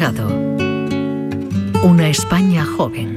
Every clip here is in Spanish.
Machado. Una España joven.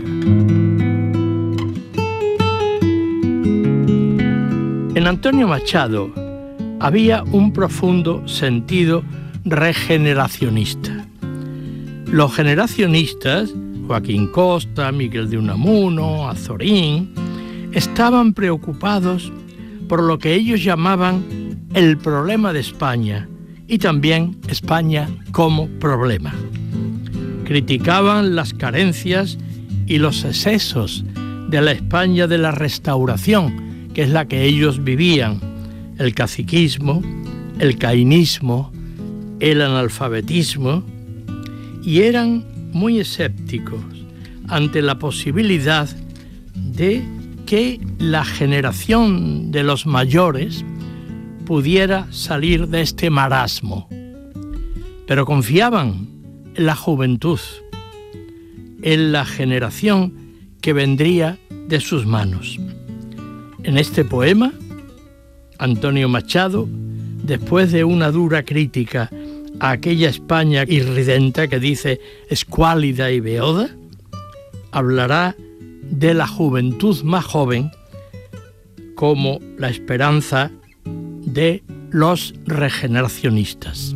En Antonio Machado había un profundo sentido regeneracionista. Los generacionistas, Joaquín Costa, Miguel de Unamuno, Azorín, estaban preocupados por lo que ellos llamaban el problema de España y también España como problema. Criticaban las carencias y los excesos de la España de la Restauración, que es la que ellos vivían, el caciquismo, el cainismo, el analfabetismo, y eran muy escépticos ante la posibilidad de que la generación de los mayores pudiera salir de este marasmo. Pero confiaban en la juventud, en la generación que vendría de sus manos. En este poema, Antonio Machado, después de una dura crítica a aquella España irridente que dice escuálida y beoda, hablará de la juventud más joven como la esperanza de los regeneracionistas.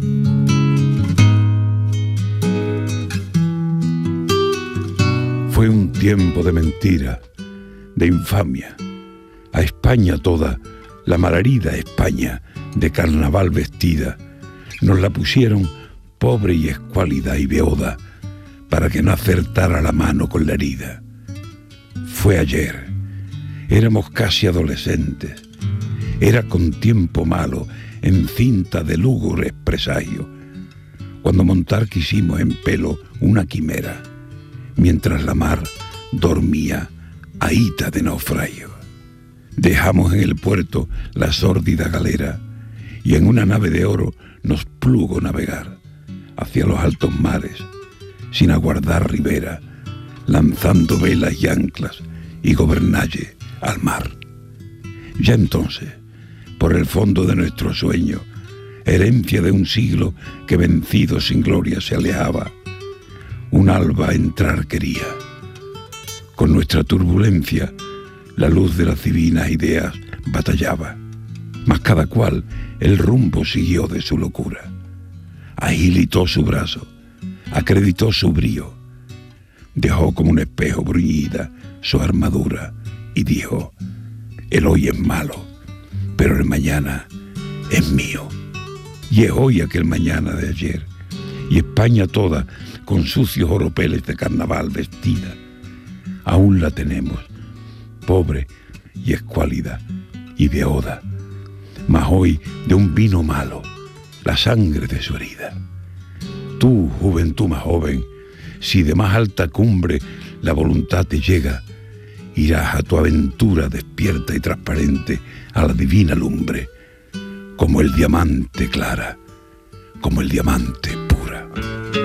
Fue un tiempo de mentira, de infamia. A España toda, la malherida España, de carnaval vestida, nos la pusieron pobre y escuálida y beoda, para que no acertara la mano con la herida. Fue ayer, éramos casi adolescentes, era con tiempo malo, en cinta de lúgubres presagios, cuando montar quisimos en pelo una quimera, mientras la mar dormía ahita de naufragio. Dejamos en el puerto la sórdida galera y en una nave de oro nos plugo navegar hacia los altos mares, sin aguardar ribera, lanzando velas y anclas y gobernalle al mar. Ya entonces, por el fondo de nuestro sueño, herencia de un siglo que vencido sin gloria se alejaba, un alba entrar quería. Con nuestra turbulencia, la luz de las divinas ideas batallaba, mas cada cual el rumbo siguió de su locura. Agilitó su brazo, acreditó su brío, dejó como un espejo bruñida su armadura y dijo: el hoy es malo, pero el mañana es mío. Y es hoy aquel mañana de ayer, y España toda con sucios oropeles de carnaval vestida, aún la tenemos, pobre y escuálida y beoda, mas hoy de un vino malo, la sangre de su herida. Tú, juventud más joven, si de más alta cumbre la voluntad te llega, irás a tu aventura despierta y transparente a la divina lumbre, como el diamante clara, como el diamante